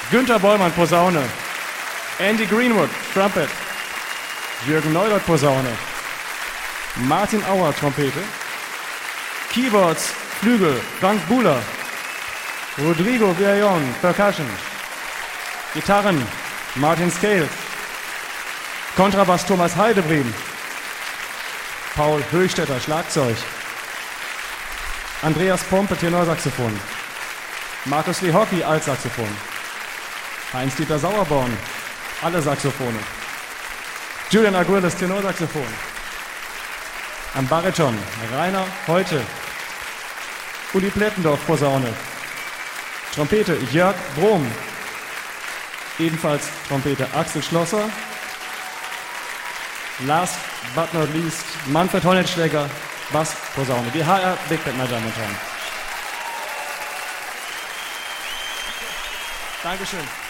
Günther Bollmann, Posaune. Andy Greenwood, Trumpet. Jürgen Neudorf, Posaune. Martin Auer, Trompete. Keyboards, Flügel, Frank Buhler. Rodrigo Villallon, Percussion. Gitarren, Martin Scale. Kontrabass, Thomas Heidebriem. Paul Höchstädter, Schlagzeug. Andreas Pompe, Tenorsaxophon. Markus Lehocki, Altsaxophon. Heinz-Dieter Sauerborn, alle Saxophone. Julian Aguilas, Tenorsaxophon. Am Bariton Rainer Heute. Uli Plettendorf, Posaune. Trompete Jörg Brom. Ebenfalls Trompete Axel Schlosser. Last but not least Manfred Hollnitschläger, Bass, Posaune. Die HR Big Band, meine Damen und Herren. Dankeschön.